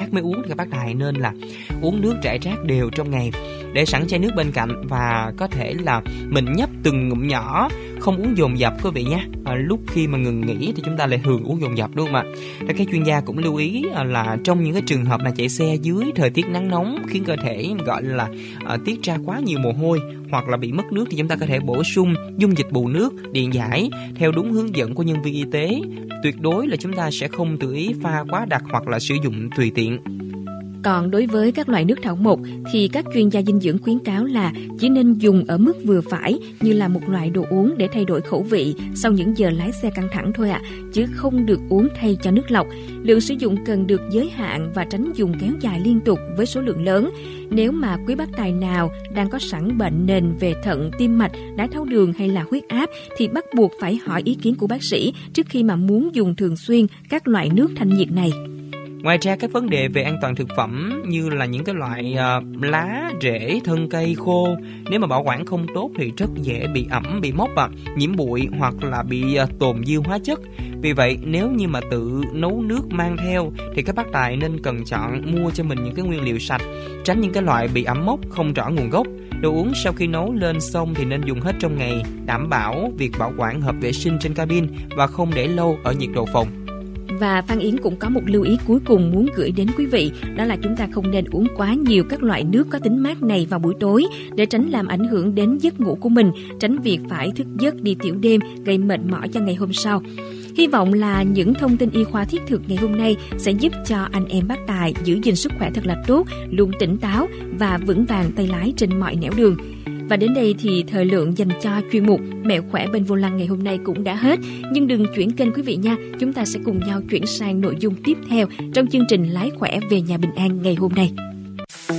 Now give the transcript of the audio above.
khát mới uống thì các bác tài nên là uống nước rải rác đều trong ngày, để sẵn chai nước bên cạnh và có thể là mình nhấp từng ngụm nhỏ, không uống dồn dập quý vị nhé. Lúc khi mà ngừng nghỉ thì chúng ta lại thường uống dồn dập, đúng không ạ? Các chuyên gia cũng lưu ý là trong những cái trường hợp là chạy xe dưới thời tiết nắng nóng khiến cơ thể gọi là tiết ra quá nhiều mồ hôi hoặc là bị mất nước, thì chúng ta có thể bổ sung dung dịch bù nước điện giải theo đúng hướng dẫn của nhân viên y tế. Tuyệt đối là chúng ta sẽ không tự ý pha quá đặc hoặc là sử dụng tùy tiện. Còn đối với các loại nước thảo mộc thì các chuyên gia dinh dưỡng khuyến cáo là chỉ nên dùng ở mức vừa phải, như là một loại đồ uống để thay đổi khẩu vị sau những giờ lái xe căng thẳng thôi ạ, chứ không được uống thay cho nước lọc. Lượng sử dụng cần được giới hạn và tránh dùng kéo dài liên tục với số lượng lớn. Nếu mà quý bác tài nào đang có sẵn bệnh nền về thận, tim mạch, đái tháo đường hay là huyết áp thì bắt buộc phải hỏi ý kiến của bác sĩ trước khi mà muốn dùng thường xuyên các loại nước thanh nhiệt này. Ngoài ra các vấn đề về an toàn thực phẩm như là những cái loại lá, rễ, thân cây khô, nếu mà bảo quản không tốt thì rất dễ bị ẩm, bị mốc, nhiễm bụi hoặc là bị tồn dư hóa chất. Vì vậy nếu như mà tự nấu nước mang theo thì các bác tài nên cần chọn mua cho mình những cái nguyên liệu sạch, tránh những cái loại bị ẩm mốc không rõ nguồn gốc. Đồ uống sau khi nấu lên xong thì nên dùng hết trong ngày, đảm bảo việc bảo quản hợp vệ sinh trên cabin và không để lâu ở nhiệt độ phòng. Và Phan Yến cũng có một lưu ý cuối cùng muốn gửi đến quý vị, đó là chúng ta không nên uống quá nhiều các loại nước có tính mát này vào buổi tối để tránh làm ảnh hưởng đến giấc ngủ của mình, tránh việc phải thức giấc đi tiểu đêm gây mệt mỏi cho ngày hôm sau. Hy vọng là những thông tin y khoa thiết thực ngày hôm nay sẽ giúp cho anh em bác tài giữ gìn sức khỏe thật là tốt, luôn tỉnh táo và vững vàng tay lái trên mọi nẻo đường. Và đến đây thì thời lượng dành cho chuyên mục Mẹo khỏe bên vô lăng ngày hôm nay cũng đã hết. Nhưng đừng chuyển kênh quý vị nha, chúng ta sẽ cùng nhau chuyển sang nội dung tiếp theo trong chương trình Lái khỏe về nhà bình an ngày hôm nay.